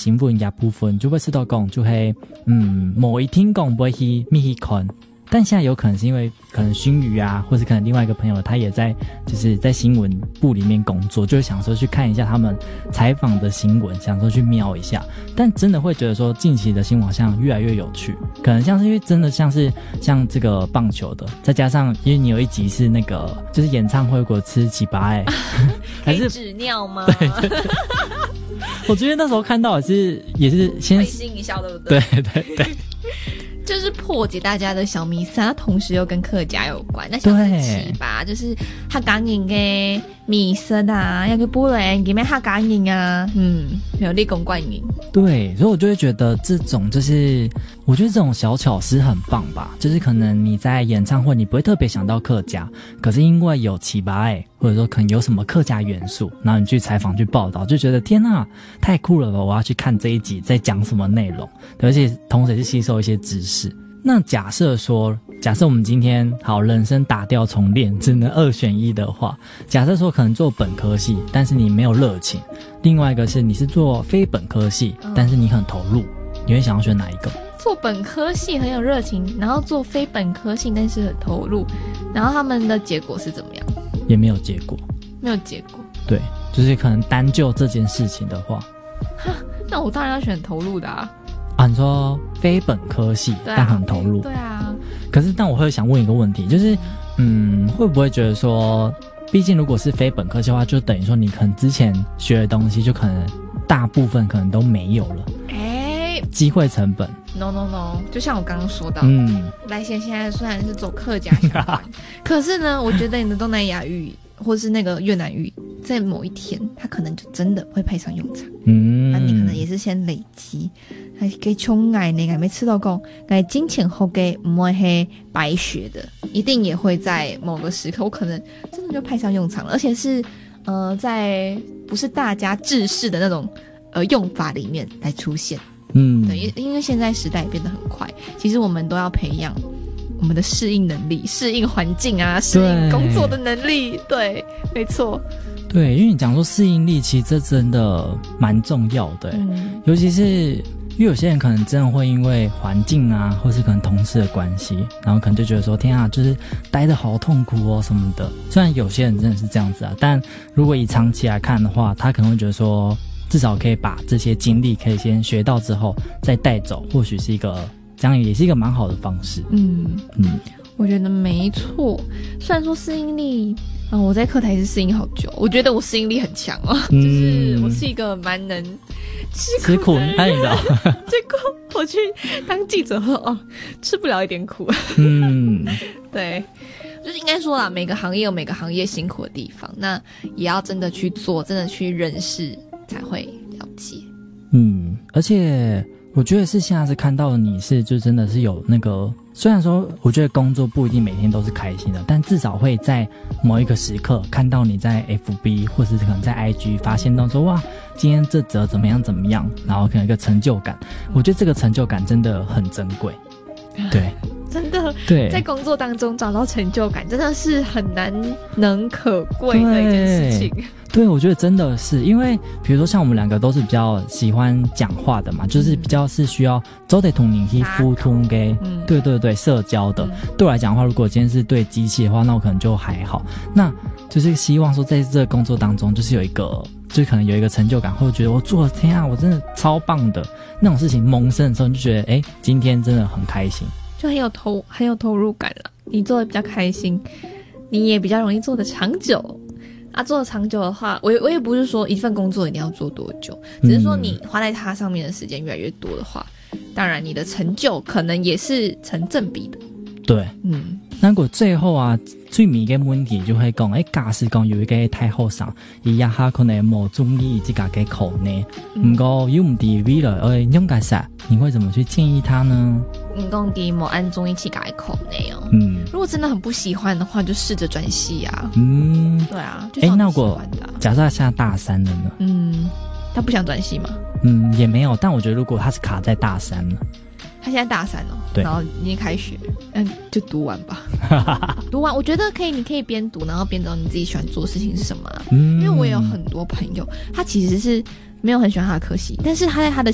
新闻嘅部分就會知道講就係某一天講不會去咪去看，但現在有可能是因為可能熏宇啊，或是可能另外一個朋友他也在就是在新聞部裡面工作，就會想說去看一下他們採訪的新聞，想說去瞄一下，但真的會覺得說近期的新聞好像越來越有趣，可能像是因為真的像是像這個棒球的，再加上因為你有一集是那個就是演唱會果吃起巴還是紙尿嗎？ 對對對我覺得那時候看到也是先會心一笑，對不對？ 對對對就是破解大家的小迷思，它同時又跟客家有關。那像是起吧，就是客家人嘅迷思啊，要去不然叫咩客家人啊，沒有立功冠人。 对，所以我就会觉得这种就是我觉得这种小巧思很棒吧，就是可能你在演唱会你不会特别想到客家，可是因为有七八爱或者说可能有什么客家元素，然后你去采访去报道，就觉得天哪太酷了吧，我要去看这一集在讲什么内容，而且同时也是吸收一些知识。那假设我们今天好人生打掉重练只能2选1的话，假设说可能做本科系但是你没有热情，另外一个是你是做非本科系但是你很投入，你会想要选哪一个？ 做本科系很有热情，然后做非本科系但是很投入，然后他们的结果是怎么样？ 也没有结果。 没有结果。 对，就是可能单就这件事情的话， 那我当然要选投入的啊。 啊，你说非本科系但很投入， 对啊。 可是但我会想问一个问题，就是会不会觉得说，毕竟如果是非本科系的话，就等于说你可能之前学的东西就可能大部分可能都没有了，机会成本。 No， 就像我刚刚说到，来贤现在虽然是走客家相关，可是呢，我觉得你的东南亚语或是那个越南语，在某一天，它可能就真的会派上用场。那你可能也是先累积，还给穷爱那个没吃到够，给金钱后给不会黑白学的，一定也会在某个时刻，我可能真的就派上用场了，而且是在不是大家制式的那种用法里面来出现。对，因为现在时代变得很快，其实我们都要培养我们的适应能力，适应环境啊，适应工作的能力。对，没错。 对，因为你讲说适应力，其实这真的蛮重要的，尤其是因为有些人可能真的会因为环境啊，或是可能同事的关系，然后可能就觉得说天啊，就是待得好痛苦哦什么的。虽然有些人真的是这样子啊，但如果以长期来看的话，他可能会觉得说至少可以把这些经历可以先学到之后再带走，或许是一个这样也是一个蛮好的方式。 我觉得没错。虽然说适应力我在课台也是适应好久，我觉得我适应力很强哦，就是我是一个蛮能吃苦的人。结果我去当记者后吃不了一点苦。对，就是应该说啦，每个行业有每个行业辛苦的地方，那也要真的去做，真的去认识才会了解。 而且我觉得是现在是看到你是就真的是有那个，虽然说我觉得工作不一定每天都是开心的，但至少会在某一个时刻看到你在 FB 或是可能在 IG 发现到说哇今天这则怎么样怎么样，然后可能有一个成就感，我觉得这个成就感真的很珍贵。对， 真的， 对， 在工作当中找到成就感真的是很难能可贵的一件事情。 对，我觉得真的是，因为比如说像我们两个都是比较喜欢讲话的嘛，就是比较是需要走得同你去沟通给，对对对，社交的。对我来讲的话，如果今天是对机器的话，那我可能就还好。那就是希望说在这个工作当中，就是有一个，就是可能有一个成就感，或者觉得我做了天啊，我真的超棒的那种事情萌生的时候，你就觉得今天真的很开心， 就很有投入感了。你做的比较开心，你也比较容易做的长久。做的长久的话，我也不是说一份工作一定要做多久，只是说你花在它上面的时间越来越多的话，当然你的成就可能也是成正比的。 对，那如果最后啊，最迷嘅问题就会讲，假使讲有一个太后生，伊也哈可能冇中意自家嘅口呢，不过又唔地位了，用解啥？你会怎么去建议他呢？ 讲啲冇按中意自家嘅口呢如果真的很不喜欢的话，就试着转系啊。对啊，就那如果假设他现在大3了呢？ 他不想转系吗？ 也没有，但我觉得如果他是卡在大3了。 他现在大3 对， 然后已经开学，就读完吧。读完，我觉得你可以边读，然后边找你自己喜欢做的事情是什么因为我也有很多朋友，他其实是没有很喜欢他的科系，但是他在他的